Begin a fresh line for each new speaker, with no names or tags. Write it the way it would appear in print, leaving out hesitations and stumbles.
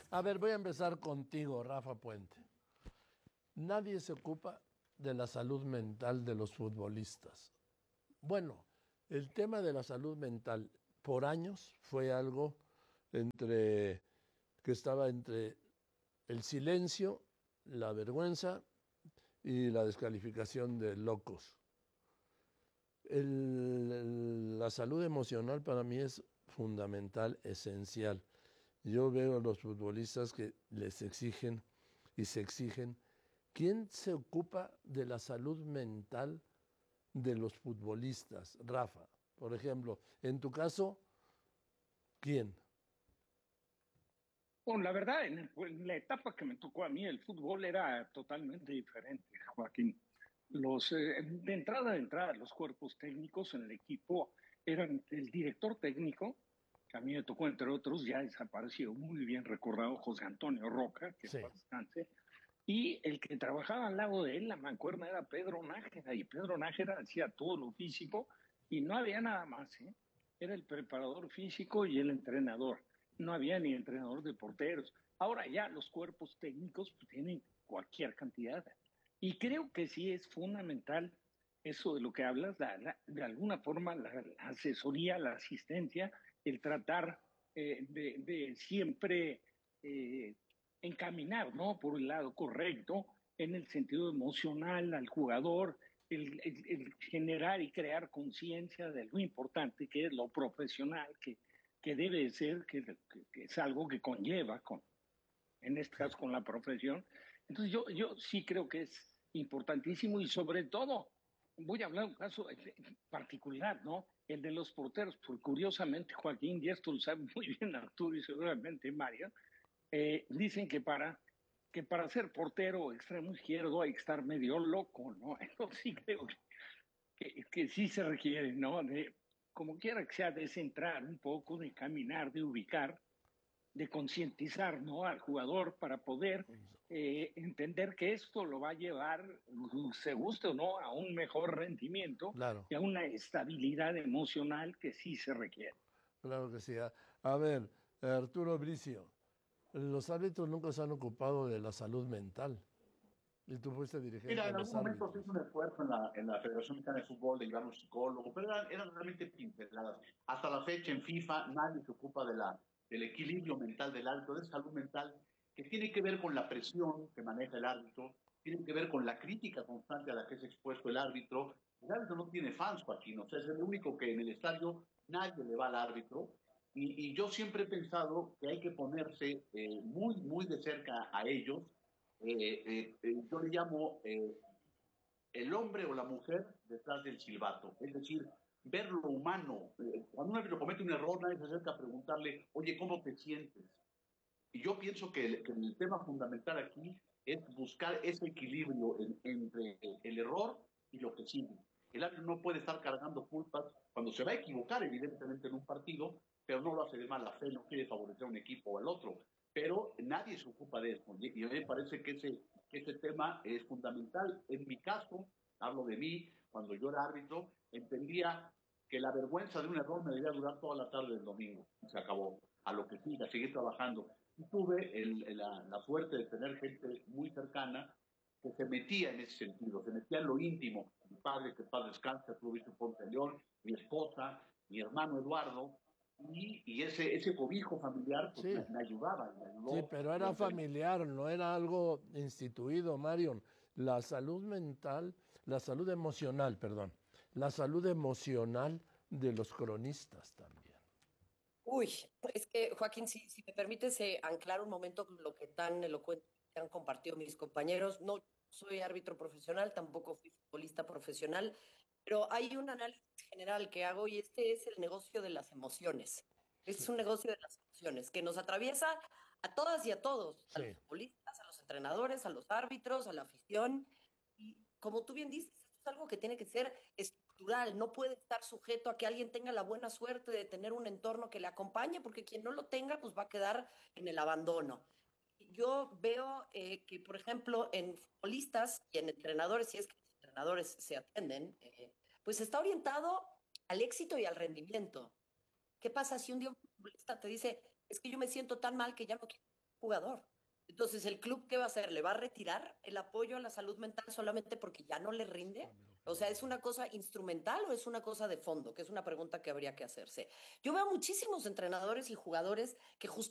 A ver, voy a empezar contigo, Rafa Puente. Nadie se ocupa de la salud mental de los futbolistas. Bueno, el tema de la salud mental por años fue algo entre que estaba entre el silencio, la vergüenza y la descalificación de locos. La salud emocional para mí es fundamental, esencial. Yo veo a los futbolistas que les exigen y se exigen. ¿Quién se ocupa de la salud mental de los futbolistas, Rafa? Por ejemplo, en tu caso, ¿quién?
Bueno, la verdad, en la etapa que me tocó a mí, el fútbol era totalmente diferente, Joaquín. De entrada, los cuerpos técnicos en el equipo eran el director técnico, que a mí me tocó, entre otros, ya desapareció, muy bien recordado, José Antonio Roca, que en
Sí,
paz descanse, y el que trabajaba al lado de él, la mancuerna, era Pedro Nájera, y Pedro Nájera hacía todo lo físico, y no había nada más, ¿eh? Era el preparador físico y el entrenador. No había ni entrenador de porteros. Ahora ya los cuerpos técnicos pues, tienen cualquier cantidad. Y creo que sí es fundamental eso de lo que hablas, de alguna forma la asesoría, la asistencia, el tratar de siempre eh, encaminar, ¿no? Por el lado correcto, en el sentido emocional al jugador, el generar y crear conciencia de lo importante que es lo profesional, que debe ser, que es algo que conlleva, en este
sí.
caso con la profesión. Entonces yo sí creo que es importantísimo y sobre todo, voy a hablar de un caso particular, ¿no? El de los porteros, porque curiosamente Joaquín, y esto lo sabe muy bien Arturo y seguramente Mario, dicen que para ser portero extremo izquierdo hay que estar medio loco, ¿no? Entonces sí creo que sí se requiere, ¿no? De, como quiera que sea, de centrar un poco, de caminar, de ubicar, de concientizar, ¿no? Al jugador para poder entender que esto lo va a llevar, se guste o no, a un mejor rendimiento
Claro,
y a una estabilidad emocional que sí se requiere.
claro que sí. A ver, Arturo Bricio, los árbitros nunca se han ocupado de la salud mental. Y tú fuiste dirigente
Mira,
de
en
los
algún momento se hizo
árbitros.
un esfuerzo en la Federación Mexicana de Fútbol de llevar un psicólogo, pero eran realmente pinceladas. Hasta la fecha en FIFA nadie se ocupa del equilibrio mental del árbitro, de salud mental, que tiene que ver con la presión que maneja el árbitro, tiene que ver con la crítica constante a la que es expuesto el árbitro. El árbitro no tiene fans, Joaquín, o sea, es el único que en el estadio nadie le va al árbitro. Y yo siempre he pensado que hay que ponerse muy, muy de cerca a ellos. Yo le llamo el hombre o la mujer detrás del silbato. Es decir, ver lo humano. Cuando un árbitro comete un error, nadie se acerca a preguntarle, oye, ¿cómo te sientes? Y yo pienso que el tema fundamental aquí es buscar ese equilibrio entre el error y lo que sigue. El árbitro no puede estar cargando culpas cuando se va a equivocar, evidentemente, en un partido, pero no lo hace de mala fe, no quiere favorecer a un equipo o al otro. Pero nadie se ocupa de eso. Y a mí me parece que ese tema es fundamental. En mi caso, hablo de mí, cuando yo era árbitro, entendía que la vergüenza de un error me debía durar toda la tarde del domingo. Se acabó. A lo que siga, seguir trabajando. Y tuve la suerte de tener gente muy cercana que se metía en ese sentido, se metía en lo íntimo. Mi padre, que padre descansa, tuvo Víctor Ponce de León, mi esposa, mi hermano Eduardo, y ese cobijo familiar pues
Sí,
me ayudaba, me
sí,
ayudó
pero era
durante el...
familiar, no era algo instituido, Marion. La salud mental, la salud emocional, perdón, la salud emocional de los cronistas también.
Uy, es que Joaquín, si me permites anclar un momento con lo que tan elocuente han compartido mis compañeros, no soy árbitro profesional, tampoco fui futbolista profesional, pero hay un análisis general que hago y este es el negocio de las emociones. Este
Sí,
es un negocio de las emociones que nos atraviesa a todas y a todos, a los
sí,
futbolistas, a los entrenadores, a los árbitros, a la afición. Y como tú bien dices, esto es algo que tiene que ser estructural, no puede estar sujeto a que alguien tenga la buena suerte de tener un entorno que le acompañe, porque quien no lo tenga, pues va a quedar en el abandono. Yo veo que, por ejemplo, en futbolistas y en entrenadores, si es que los entrenadores se atienden, pues está orientado al éxito y al rendimiento. ¿Qué pasa si un día un futbolista te dice, es que yo me siento tan mal que ya no quiero? jugador. Entonces, ¿el club qué va a hacer? ¿Le va a retirar el apoyo a la salud mental solamente porque ya no le rinde? O sea, ¿es una cosa instrumental o es una cosa de fondo? Que es una pregunta que habría que hacerse. Yo veo muchísimos entrenadores y jugadores que